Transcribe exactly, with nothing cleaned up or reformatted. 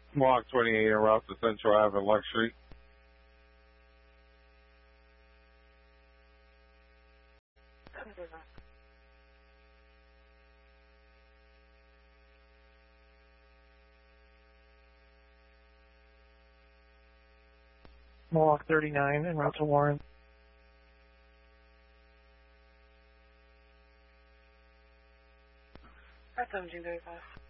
Block twenty-eight en route to Central Ave and Lux Street. Mohawk thirty-nine en route to Warren. At seventeen thirty-five.